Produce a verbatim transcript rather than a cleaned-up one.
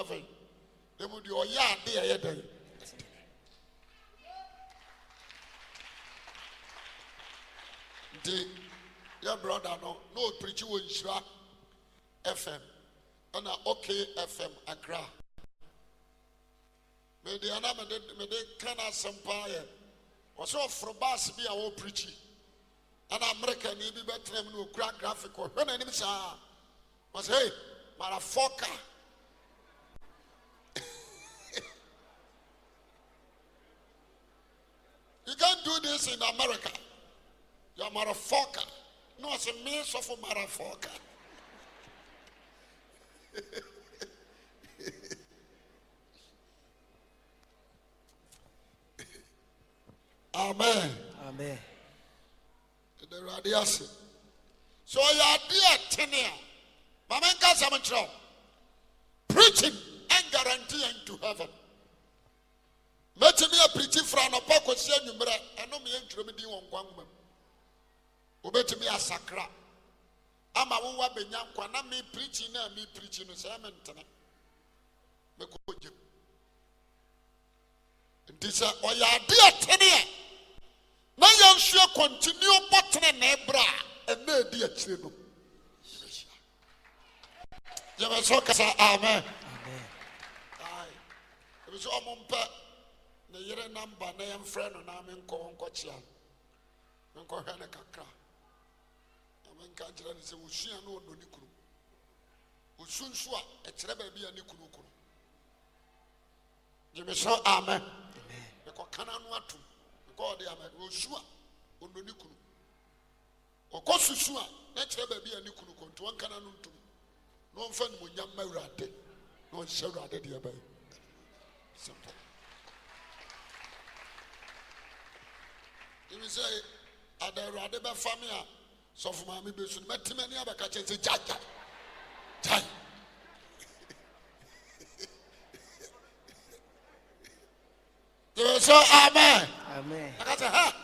heaven. They would do ya dear day. The your brother no no preaching with Shra F M and a okay F M Accra. Me the ana me de me de kana sampaye. Also from bus be a preaching. And American ni be better no crack graphic or when any say was hey motherfucker. You can't do this in America. You're a motherfucker. No, it's a means of a motherfucker. Amen. Amen. The radiation. So you're dear Tenia. Mama Casamatro. Preaching and guaranteeing to heaven. Let me a preaching from a pocket of Senumera and no me entry on one woman. Obey me a sacra. I'm a woman benyam, and me preaching and me preaching a sermon tonight. This is why you are dear Tenia. Now you sure continue button and ebra and no dear children. You must talk as amen. Amen. It was all mumpa. The year number name friend and I'm in Concochia. Uncle Hannah Kakra. I'm in Kajran is a Wushia no Nikuru. Usunsua, a trebbe be a Nikuru. You may say amen. The Kokananwatu. God, the Amen. Ushua, Unikuru. Or Kosusua, let trebbe be a Nikuru to one cananuntum. No fun when young Marate. No Sherra de Diabay. Simple. You say, "I don't rather be family." So for my baby, should met many other catches. Say, "Jaja, Jai." You say, "Amen." Amen. I say, "Ha."